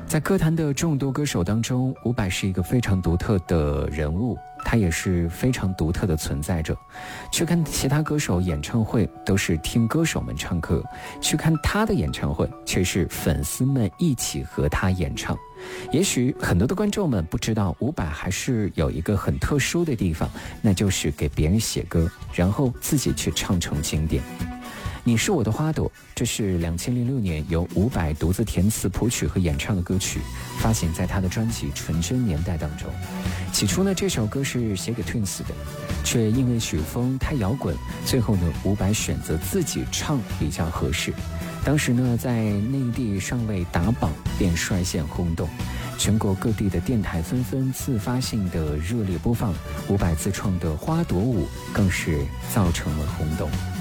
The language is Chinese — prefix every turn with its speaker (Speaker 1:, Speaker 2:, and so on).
Speaker 1: 在歌坛的众多歌手当中，伍佰是一个非常独特的人物，他也是非常独特的存在着。去看其他歌手演唱会都是听歌手们唱歌，去看他的演唱会却是粉丝们一起和他演唱。也许很多的观众们不知道，伍佰还是有一个很特殊的地方，那就是给别人写歌，然后自己去唱成经典。你是我的花朵，这是2006年由伍佰独自填词谱曲和演唱的歌曲，发行在他的专辑《纯真年代》当中。起初呢，这首歌是写给 Twins 的，却因为曲风太摇滚，最后呢，伍佰选择自己唱比较合适。当时呢，在内地尚未打榜，便率先轰动，全国各地的电台纷纷自发性的热烈播放，伍佰自创的《花朵舞》更是造成了轰动。